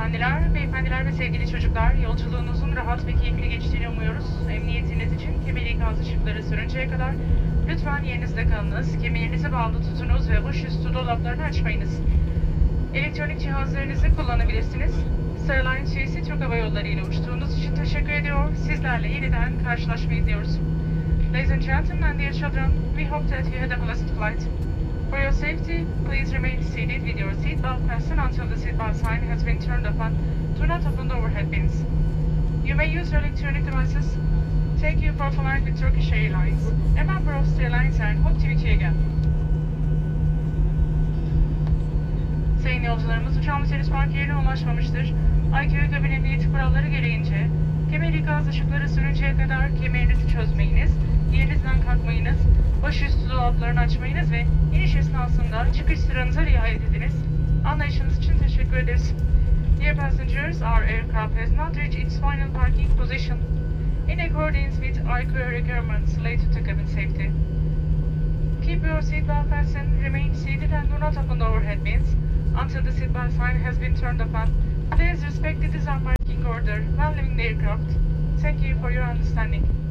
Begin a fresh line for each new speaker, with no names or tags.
Hanımefendiler, beyefendiler ve sevgili çocuklar, yolculuğunuzun rahat ve keyifli geçtiğini umuyoruz. Emniyetiniz için kemer ikaz ışıkları sönünceye kadar lütfen yerinizde kalınız, kemerinizi bağlı tutunuz ve başüstü dolaplarını açmayınız. Elektronik cihazlarınızı kullanabilirsiniz. Star Alliance üyesi Türk Hava Yolları ile uçtuğunuz için teşekkür ediyor. Sizlerle yeniden karşılaşmayı diliyoruz. Ladies and gentlemen, dear children, we hope that you had a blessed flight. For your safety, please remain seated with your seatbelt fastened until the seatbelt sign has been turned upon. Do not open the overhead bins. You may use your electronic devices. Thank you for flying with Turkish Airlines, a member of Star Alliance, and hope to meet you again. Sayın yolcularımız, uçağımız henüz park yerine ulaşmamıştır. IQ kabin emniyeti kuralları gereğince kemer ikaz ışıkları sönünceye kadar kemerinizi çözmeyiniz, yerinizden kalkmayınız, başüstü dolaplarını açmayınız ve iniş esnasında çıkış sıranıza riayet ediniz. Anlayışınız için teşekkür ederiz. Dear passengers, our aircraft has not reached its final parking position. In accordance with IQ requirements related to cabin safety. Keep your seatbelt fastened, remain seated and do not open the overhead bins until the seatbelt sign has been turned upon. Please respect the design parking order while leaving the aircraft. Thank you for your understanding.